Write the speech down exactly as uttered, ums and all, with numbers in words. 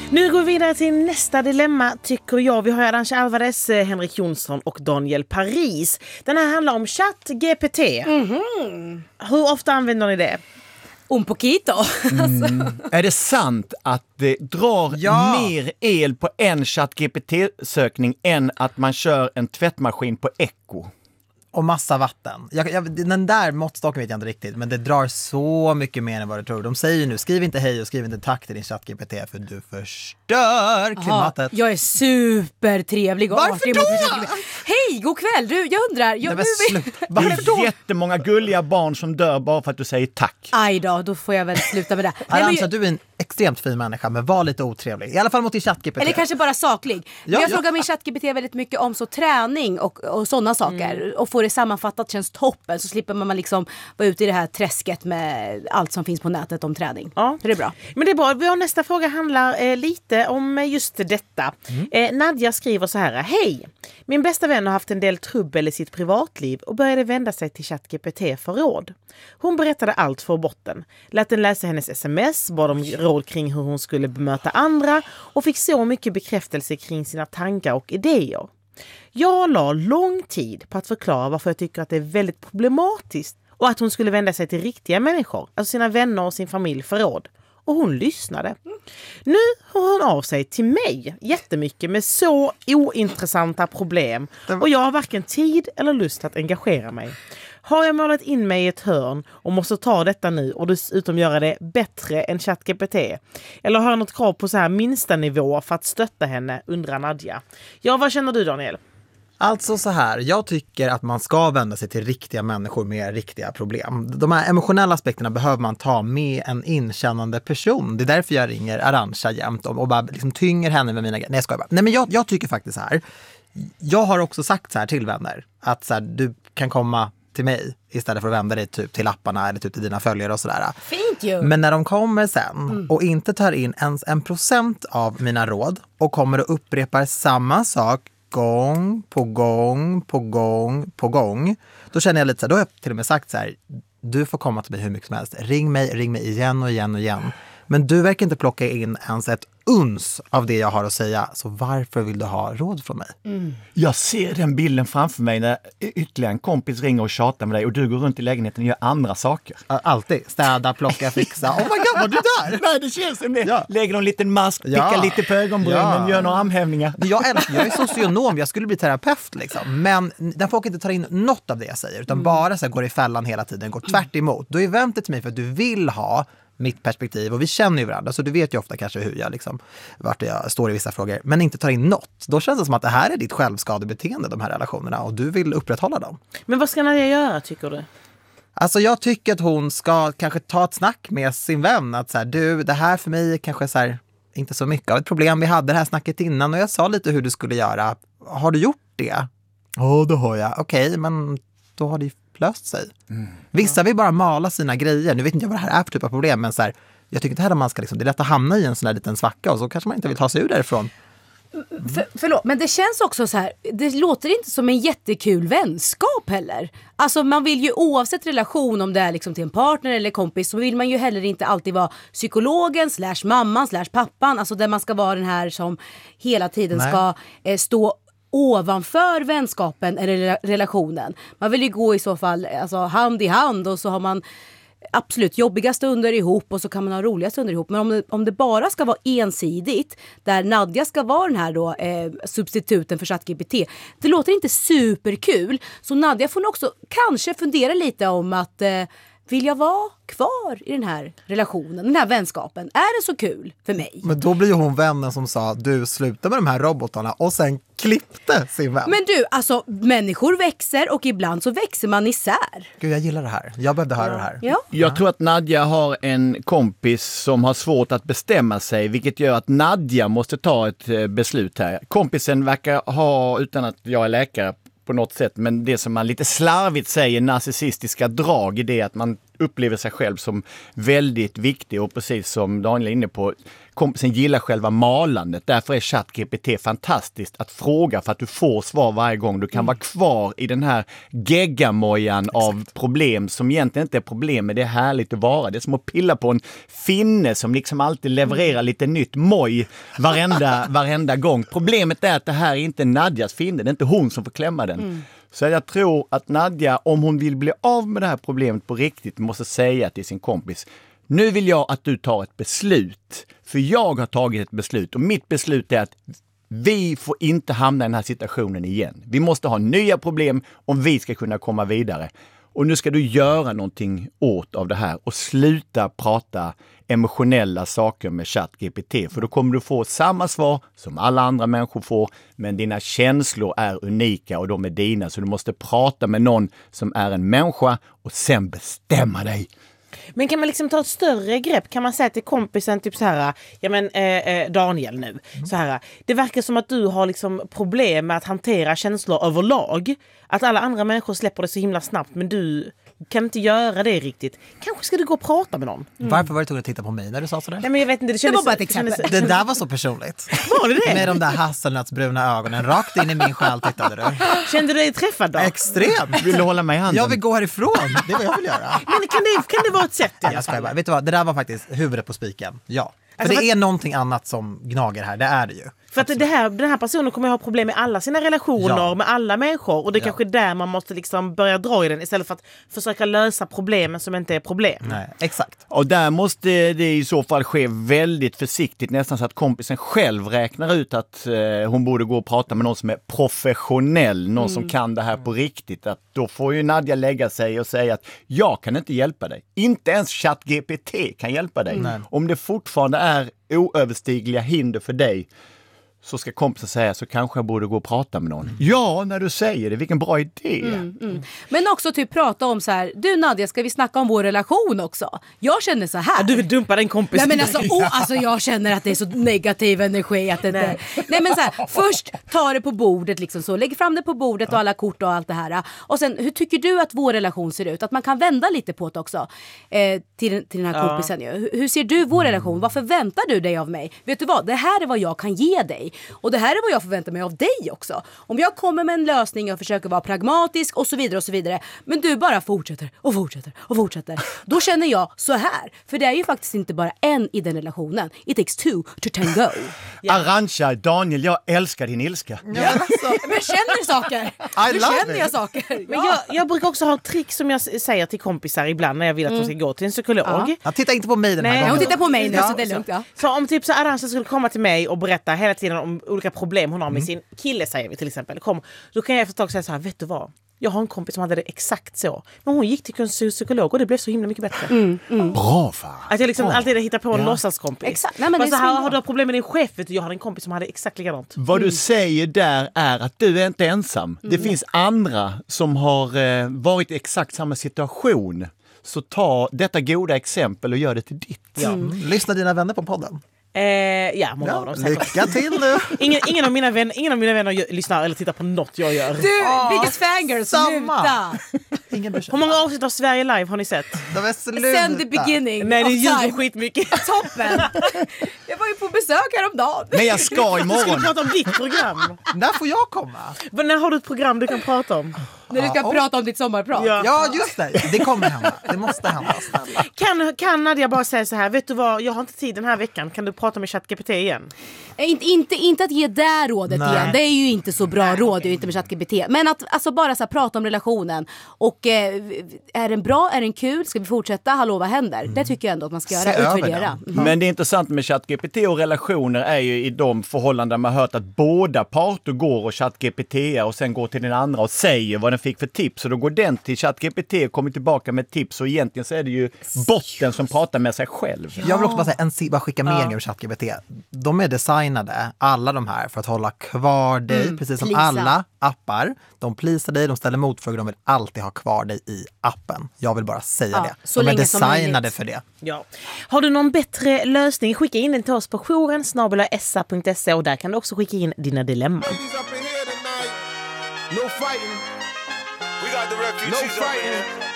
Nu går vi vidare till nästa dilemma, tycker jag. Vi har Arantxa Alvarez, Henrik Jonsson och Daniel Paris. Den här handlar om ChatGPT. Mm-hmm. Hur ofta använder ni det? Un poquito. Mm. Är det sant att det drar Ja. mer el på en ChatGPT-sökning än att man kör en tvättmaskin på Echo? Och massa vatten. Jag, jag, den där måttstocken vet jag inte riktigt, men det drar så mycket mer än vad du tror. De säger ju nu, skriv inte hej och skriv inte tack till din ChatGPT för du förstör klimatet. Jag är supertrevlig och Varför artig då? mot ChatGPT. Hej, god kväll. Du, jag undrar. Jag, Nej, men nu, slut. Det Varför då? är jättemånga gulliga barn som dör bara för att du säger tack. Aj då, då får jag väl sluta med det. Nej, men, Arantxa, du är en extremt fin människa, men var lite otrevlig. I alla fall mot din ChatGPT. eller kanske bara saklig. Men Ja, jag ja. frågar min ChatGPT väldigt mycket om så träning och, och sådana saker. Och få det sammanfattat känns toppen. Så slipper man liksom vara ute i det här träsket med allt som finns på nätet om träning. Ja. Så det är bra. Men det är bra. Vår nästa fråga handlar eh, lite om eh, just detta. Mm. Eh, Nadja skriver så här. Hej! Min bästa vän har haft en del trubbel i sitt privatliv och började vända sig till ChatGPT för råd. Hon berättade allt för botten. Lät den läsa hennes sms, bad om råd kring hur hon skulle bemöta andra och fick så mycket bekräftelse kring sina tankar och idéer. Jag la lång tid på att förklara varför jag tycker att det är väldigt problematiskt och att hon skulle vända sig till riktiga människor, alltså sina vänner och sin familj för råd. Och hon lyssnade. Nu hör hon av sig till mig jättemycket med så ointressanta problem och jag har varken tid eller lust att engagera mig. Har jag målat in mig i ett hörn och måste ta detta nu och dessutom göra det bättre än ChatGPT? Eller har jag något krav på så här minsta nivå för att stötta henne, undrar Nadja. Ja, vad känner du, Daniel? Alltså så här, jag tycker att man ska vända sig till riktiga människor med riktiga problem. De här emotionella aspekterna behöver man ta med en inkännande person. Det är därför jag ringer Arantxa jämt och, och bara liksom tynger henne med mina grejer. Nej, jag skojar bara. Nej, men jag, jag tycker faktiskt så här. Jag har också sagt så här till vänner att så här, du kan komma till mig istället för att vända dig typ till lapparna eller typ till dina följare och sådär. Fint ju. Men när de kommer sen mm. och inte tar in ens en procent av mina råd och kommer och upprepar samma sak gång på gång på gång på gång, då känner jag lite så här, då har jag till och med sagt så här, du får komma till mig hur mycket som helst. Ring mig, ring mig igen och igen och igen. Men du verkar inte plocka in ens ett uns av det jag har att säga. Så varför vill du ha råd från mig? Mm. Jag ser den bilden framför mig när ytterligare en kompis ringer och tjatar med dig och du går runt i lägenheten och gör andra saker. Alltid. Städa, plocka, fixa. Oh my god, var du där? Nej, det känns som det. Ja. Lägger någon liten mask, pickar Ja. lite på ögonbrynen, Ja. gör några armhävningar. Jag är, jag är socionom, jag skulle bli terapeut liksom. Men den folk inte tar in något av det jag säger, utan bara så här, går i fällan hela tiden, går tvärt emot. Då är väntet till mig för att du vill ha mitt perspektiv och vi känner ju varandra, så du vet ju ofta kanske hur jag liksom, vart jag står i vissa frågor, men inte tar in något. Då känns det som att det här är ditt självskadebeteende, de här relationerna, och du vill upprätthålla dem. Men vad ska Nadja göra, tycker du? Alltså jag tycker att hon ska kanske ta ett snack med sin vän, att så här, du, det här för mig är kanske så här, inte så mycket av ett problem. Vi hade det här snacket innan och jag sa lite hur du skulle göra. Har du gjort det? Ja, det har jag. Okej, okay, men då har det ju löst sig. Mm. Vissa vill bara mala sina grejer. Nu vet inte jag vad det här är för typ av problem, men så här, jag tycker inte heller man ska liksom, det är lätt att hamna i en sån här liten svacka och så kanske man inte vill ta sig ur därifrån. För, förlåt, men det känns också så här, det låter inte som en jättekul vänskap heller. Alltså man vill ju oavsett relation, om det är liksom till en partner eller kompis, så vill man ju heller inte alltid vara psykologen slash mamman slash pappan. Alltså där man ska vara den här som hela tiden Nej. ska eh, stå ovanför vänskapen eller relationen. Man vill ju gå i så fall alltså, hand i hand, och så har man absolut jobbiga stunder ihop och så kan man ha roliga stunder ihop. Men om det, om det bara ska vara ensidigt, där Nadja ska vara den här då, eh, substituten för ChatGPT, det låter inte superkul. Så Nadja får nog också kanske fundera lite om att eh, vill jag vara kvar i den här relationen, den här vänskapen? Är det så kul för mig? Men då blir ju hon vännen som sa, du slutar med de här robotarna, och sen klippte sin vän. Men du, alltså människor växer och ibland så växer man isär. Gud, jag gillar det här. Jag behövde höra det här. Ja. Jag tror att Nadja har en kompis som har svårt att bestämma sig, vilket gör att Nadja måste ta ett beslut här. Kompisen verkar ha, utan att jag är läkare på något sätt, men det som man lite slarvigt säger narcissistiska drag i det att man upplever sig själv som väldigt viktig och precis som Daniel är inne på, kompisen gillar själva malandet. Därför är ChatGPT fantastiskt att fråga för att du får svar varje gång. Du kan mm. vara kvar i den här geggamojan Exakt. Av problem som egentligen inte är problem, men det är härligt att vara. Det är som att pilla på en finne som liksom alltid levererar mm. lite nytt moj varenda, varenda gång. Problemet är att det här är inte Nadjas finne, det är inte hon som får klämma den. Mm. Så jag tror att Nadja, om hon vill bli av med det här problemet på riktigt, måste säga till sin kompis: nu vill jag att du tar ett beslut. För jag har tagit ett beslut och mitt beslut är att vi får inte hamna i den här situationen igen. Vi måste ha nya problem om vi ska kunna komma vidare. Och nu ska du göra någonting åt av det här och sluta prata emotionella saker med ChatGPT. För då kommer du få samma svar som alla andra människor får, men dina känslor är unika och de är dina. Så du måste prata med någon som är en människa och sen bestämma dig. Men kan man liksom ta ett större grepp? Kan man säga till kompisen typ så här, ja men eh, Daniel nu, mm. så här, det verkar som att du har liksom problem med att hantera känslor överlag. Att alla andra människor släpper det så himla snabbt, men du kan inte göra det riktigt. Kanske ska du gå och prata med någon. Mm. Varför var du tvungen att titta på mig när du sa sådär? Nej, men jag vet inte, det, kändes, det var bara ett exempel. Kändes... Det där var så personligt. Var det det? Med de där hasselnötsbruna ögonen rakt in i min själ, tittade du. Kände du dig träffad då? Extremt. Vill du hålla mig i handen? Jag vill gå härifrån. Det är vad jag vill göra. Men kan det, kan det vara ett sätt? Ja, jag skojar bara. Vet du vad, det där var faktiskt huvudet på spiken. Ja. För alltså, det är för... någonting annat som gnager här, det är det ju. För att det här, den här personen kommer att ha problem med alla sina relationer, ja. Med alla människor. Och det är ja. Kanske där man måste liksom börja dra i den istället för att försöka lösa problemen som inte är problem. Nej, exakt. Och där måste det i så fall ske väldigt försiktigt, nästan så att kompisen själv räknar ut att eh, hon borde gå och prata med någon som är professionell, någon mm. som kan det här på riktigt. Att då får ju Nadja lägga sig och säga att jag kan inte hjälpa dig. Inte ens ChatGPT kan hjälpa dig. Mm. Om det fortfarande är oöverstigliga hinder för dig, så ska kompisen säga så kanske jag borde gå och prata med någon. Mm. Ja, när du säger det, vilken bra idé. Mm, mm. Men också typ prata om så här, du Nadja, ska vi snacka om vår relation också? Jag känner så här. Ja, du vill dumpa den kompisen. Nej men alltså, oh, alltså jag känner att det är så negativ energi att det nej. Inte... Nej men så här, först ta det på bordet liksom så, lägg fram det på bordet ja. Och alla kort och allt det här. Och sen, hur tycker du att vår relation ser ut? Att man kan vända lite på det också. Eh, till, till den här kompisen ja. Ju. Hur ser du vår relation? Vad förväntar du dig av mig? Vet du vad? Det här är vad jag kan ge dig. Och det här är vad jag förväntar mig av dig också. Om jag kommer med en lösning och försöker vara pragmatisk och så vidare och så vidare, men du bara fortsätter och fortsätter och fortsätter, då känner jag så här. För det är ju faktiskt inte bara en i den relationen. It takes two to tango. Yeah. Arantxa, Daniel, jag älskar din ilska. Ja, men, alltså, men jag känner saker. I nu känner jag saker. Ja. Men jag, jag brukar också ha ett trick som jag säger till kompisar ibland när jag vill att mm. de ska gå till en psykolog. Ja. Ja, titta inte på mig den här Nej, gången. hon tittar på mig nu ja. Så det är lugnt. Ja. Så om typ så Arantxa skulle komma till mig och berätta hela tiden om olika problem hon har med mm. sin kille, säger vi till exempel. Kom, då kan jag efter ett tag säga så här, vet du vad? Jag har en kompis som hade det exakt så. Men hon gick till en psykolog och det blev så himla mycket bättre. Mm, mm. Bra fan. Att jag liksom Bra. alltid hittar på en ja. Låtsaskompis. Exakt. Nej, men det så här, har du problem med din chef? Vet du, jag har en kompis som hade exakt likadant. Vad mm. du säger där är att du är inte ensam. Mm. Det finns andra som har eh, varit i exakt samma situation. Så ta detta goda exempel och gör det till ditt. Ja. Mm. Lyssna dina vänner på podden. Eh, ja, många ja, av dem säkert. Lycka till nu! ingen, ingen, av mina vänner, ingen av mina vänner lyssnar eller tittar på något jag gör. Du, oh, vilket fangirl, sluta! Hur många avsnitt av Sverige Live har ni sett? De är sluta. Sen the beginning. Nej, det ljuger skitmycket. Toppen! Jag var ju på besök häromdagen. Men jag ska imorgon. Du skulle prata om ditt program. När får jag komma? Men när har du ett program du kan prata om? När du ska ja, prata om ditt sommarprat. Ja. ja, just det. Det kommer hända. Det måste hända. Kan, kan Nadja bara säga så här, vet du vad, jag har inte tid den här veckan. Kan du prata med ChatGPT igen? Inte, inte, inte att ge det rådet Nej. Igen. Det är ju inte så bra Nej. Råd, ju inte med ChatGPT. Men att alltså bara så här, prata om relationen. Och eh, är den bra, är den kul? Ska vi fortsätta? Hallå, vad händer? Mm. Det tycker jag ändå att man ska göra. Utvärdera. Mm. Men det är intressant med ChatGPT och relationer är ju i de förhållanden man har hört att båda parter går och ChatGPT och sen går till den andra och säger vad den fick för tips. Och då går den till ChatGPT och kommer tillbaka med tips. Och egentligen så är det ju botten som pratar med sig själv. Ja. Jag vill också bara säga, en, bara skicka med ja. Ur ChatGPT. De är designade, alla de här, för att hålla kvar dig, mm, precis som plisa. Alla appar. De plisar dig, de ställer motfrågor, de vill alltid ha kvar dig i appen. Jag vill bara säga ja, det. De är designade för det. Ja. Har du någon bättre lösning, skicka in den till oss på jouren snabel-a s a punkt se och där kan du också skicka in dina dilemman. No fighting. We got the refugees no fighting.